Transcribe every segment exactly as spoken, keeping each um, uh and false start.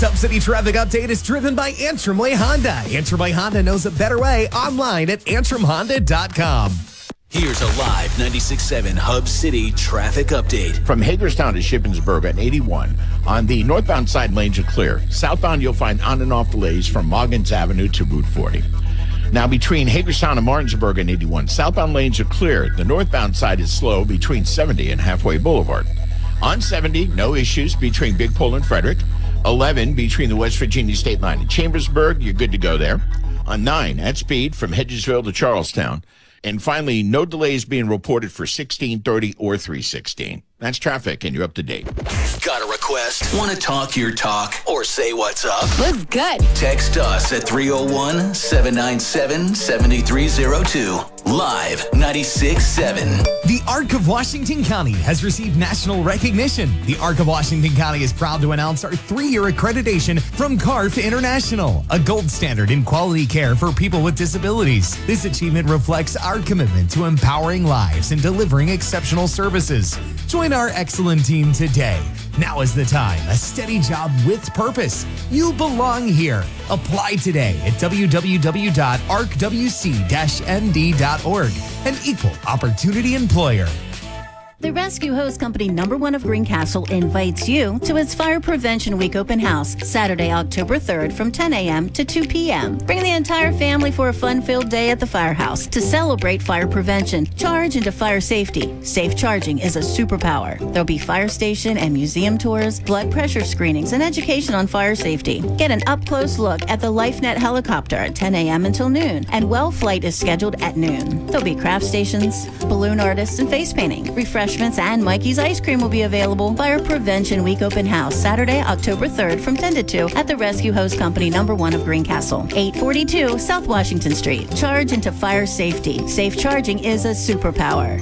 Top City Traffic Update is driven by Antrim Way Honda. Antrim Way Honda knows a better way online at antrim honda dot com. Here's a live ninety-six point seven Hub City traffic update. From Hagerstown to Shippensburg on eighty-one. On the northbound side, lanes are clear. Southbound, you'll find on and off delays from Moggins Avenue to Route forty. Now, between Hagerstown and Martinsburg on eighty-one, southbound lanes are clear. The northbound side is slow between seventy and Halfway Boulevard. On seventy, no issues between Big Pole and Frederick. eleven, between the West Virginia state line and Chambersburg, you're good to go there. On nine, at speed from Hedgesville to Charlestown. And finally, no delays being reported for sixteen thirty or three sixteen. That's traffic, and you're up to date. Got a request? Want to talk your talk or say what's up? What's good? Text us at three oh one, seven nine seven, seven three oh two. Live ninety-six point seven. The Arc of Washington County has received national recognition. The Arc of Washington County is proud to announce our three-year accreditation from C A R F International, a gold standard in quality care for people with disabilities. This achievement reflects our commitment to empowering lives and delivering exceptional services. Join our excellent team today. Now is the time. A steady job with purpose. You belong here. Apply today at w w w dot arc w c dash n d dot org. An equal opportunity employer. The Rescue Hose Company number one of Greencastle invites you to its Fire Prevention Week open house, Saturday, October third from ten a.m. to two p.m. Bring the entire family for a fun-filled day at the firehouse to celebrate fire prevention, charge into fire safety. Safe charging is a superpower. There'll be fire station and museum tours, blood pressure screenings, and education on fire safety. Get an up-close look at the LifeNet helicopter at ten a.m. until noon, and Well Flight is scheduled at noon. There'll be craft stations, balloon artists, and face painting. Refresh and Mikey's Ice Cream will be available. Fire Prevention Week open house, Saturday, October third from ten to two at the Rescue Hose Company number one of Greencastle, eight forty-two South Washington Street. Charge into fire safety. Safe charging is a superpower.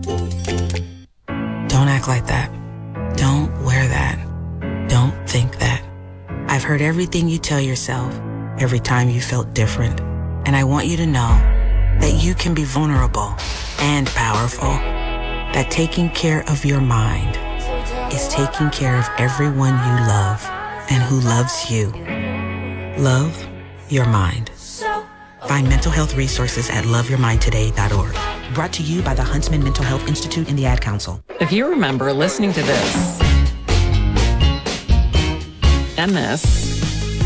Don't act like that. Don't wear that. Don't think that. I've heard everything you tell yourself every time you felt different. And I want you to know that you can be vulnerable and powerful. That taking care of your mind is taking care of everyone you love and who loves you. Love your mind. Find mental health resources at love your mind today dot org. Brought to you by the Huntsman Mental Health Institute and the Ad Council. If you remember listening to this and this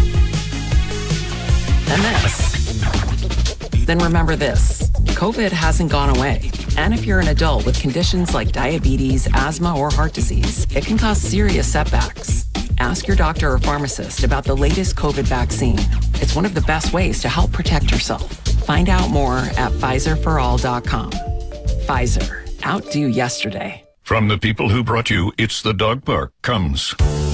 and this, then remember this. COVID hasn't gone away. And if you're an adult with conditions like diabetes, asthma, or heart disease, it can cause serious setbacks. Ask your doctor or pharmacist about the latest COVID vaccine. It's one of the best ways to help protect yourself. Find out more at Pfizer for all dot com. Pfizer, outdo yesterday. From the people who brought you It's the Dog Park comes